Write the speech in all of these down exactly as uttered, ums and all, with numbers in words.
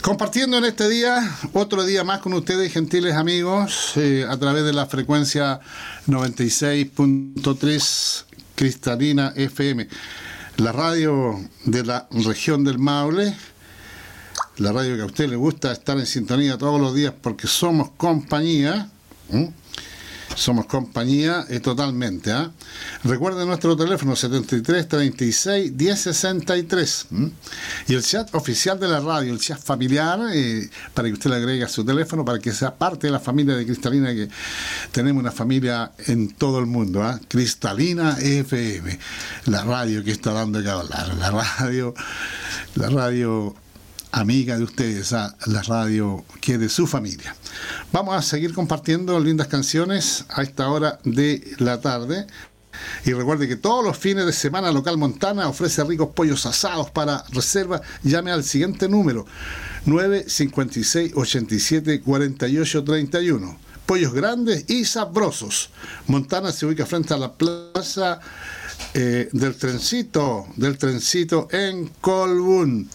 Compartiendo en este día, otro día más con ustedes, gentiles amigos, eh, a través de la frecuencia noventa y seis punto tres Cristalina F M, la radio de la región del Maule, la radio que a usted le gusta estar en sintonía todos los días porque somos compañía. ¿Mm? Somos compañía eh, totalmente. ¿eh? Recuerden nuestro teléfono setenta y tres, treinta y seis, diez sesenta y tres. ¿Mm? Y el chat oficial de la radio, el chat familiar, eh, para que usted le agregue a su teléfono, para que sea parte de la familia de Cristalina, que tenemos una familia en todo el mundo. ¿eh? Cristalina F M, la radio que está dando que hablar, la radio, la radio amiga de ustedes, ¿eh? La radio que es de su familia. Vamos a seguir compartiendo lindas canciones a esta hora de la tarde. Y recuerde que todos los fines de semana Local Montana ofrece ricos pollos asados para reserva. Llame al siguiente número: nueve cinco seis, ocho siete, cuatro ocho tres uno. Pollos grandes y sabrosos. Montana se ubica frente a la plaza eh, del trencito, del trencito en Colbún.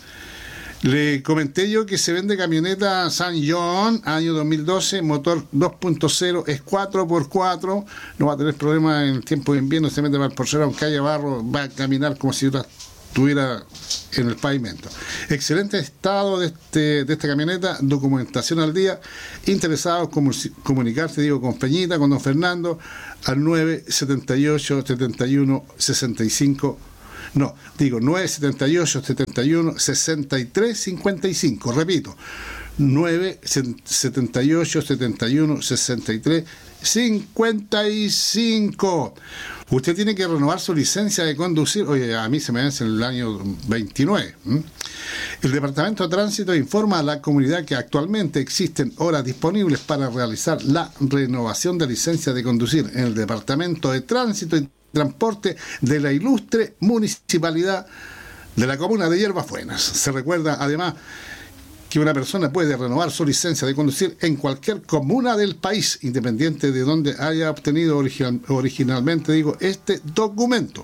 Le comenté yo que se vende camioneta San John, año dos mil doce, motor dos punto cero, es cuatro por cuatro, no va a tener problemas en el tiempo de invierno, se mete para el porcero, aunque haya barro, va a caminar como si estuviera en el pavimento. Excelente estado de, este, de esta camioneta, documentación al día. Interesados en comunicarse, digo, con Peñita, con don Fernando, al nueve setenta y ocho, setenta y uno, sesenta y cinco. No, digo, nueve setenta y ocho, setenta y uno, sesenta y tres, cincuenta y cinco. Repito, nueve setenta y ocho, setenta y uno, sesenta y tres, cincuenta y cinco. Usted tiene que renovar su licencia de conducir. Oye, a mí se me vence en el año veintinueve. ¿Mm? El Departamento de Tránsito informa a la comunidad que actualmente existen horas disponibles para realizar la renovación de licencia de conducir en el Departamento de Tránsito y Transporte de la ilustre municipalidad de la comuna de Hierbas Buenas. Se recuerda además que una persona puede renovar su licencia de conducir en cualquier comuna del país, independiente de donde haya obtenido original, originalmente digo, este documento.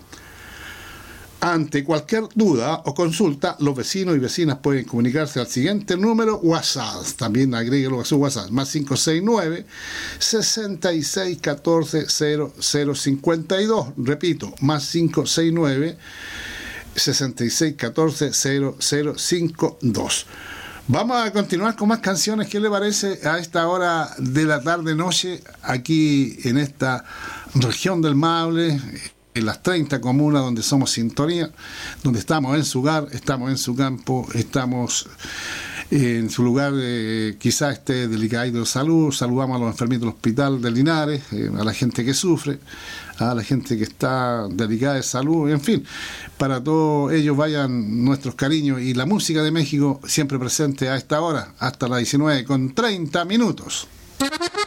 Ante cualquier duda o consulta, los vecinos y vecinas pueden comunicarse al siguiente número WhatsApp. También agréguelo a su WhatsApp, más cinco seis nueve, sesenta y seis, catorce, cero cero cincuenta y dos. Repito, más cinco seis nueve, sesenta y seis, catorce, cero cero cincuenta y dos. Vamos a continuar con más canciones. ¿Qué le parece a esta hora de la tarde-noche aquí en esta región del Maule? En las treinta comunas donde somos sintonía, donde estamos en su hogar, estamos en su campo, estamos en su lugar, eh, quizás esté delicado de salud. Saludamos a los enfermitos del hospital de Linares, eh, a la gente que sufre, a la gente que está delicada de salud, en fin, para todos ellos vayan nuestros cariños y la música de México siempre presente a esta hora, hasta las diecinueve con treinta minutos.